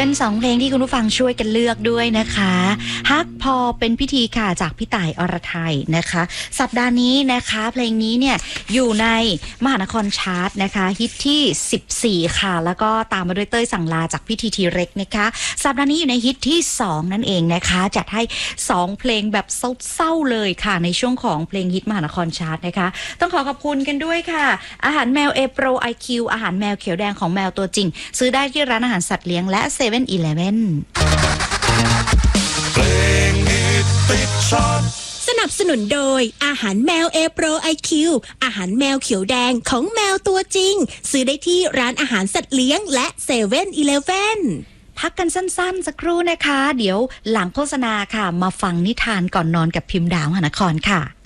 เป็น2เพลงที่คุณผู้ฟังช่วยกันเลือกด้วยนะคะฮักพอเป็นพิธีค่ะจากพี่ต่ายอรไทยนะคะสัปดาห์นี้นะคะเพลงนี้เนี่ยอยู่ในมหานครชาร์ตนะคะฮิตที่14ค่ะแล้วก็ตามมาด้วยเต้ยสั่งลาจากพี่ทีเร็กนะคะสัปดาห์นี้อยู่ในฮิตที่2นั่นเองนะคะจัดให้2เพลงแบบเศร้าๆเลยค่ะในช่วงของเพลงฮิตมหานครชาร์ตนะคะต้องขอขอบคุณกันด้วยค่ะอาหารแมวเอโปรไอคิวอาหารแมวเขียวแดงของแมวตัวจริงซื้อได้ที่ร้านอาหารสัตว์เลี้ยงและ7-11 เพลงฮิตติดชาร์ตสนับสนุนโดยอาหารแมวเอโปรไอคิวอาหารแมวเขียวแดงของแมวตัวจริงซื้อได้ที่ร้านอาหารสัตว์เลี้ยงและ7-11 พักกันสั้นๆสักครู่นะคะเดี๋ยวหลังโฆษณาค่ะมาฟังนิทานก่อนนอนกับพิมพ์ดาวหานครค่ะ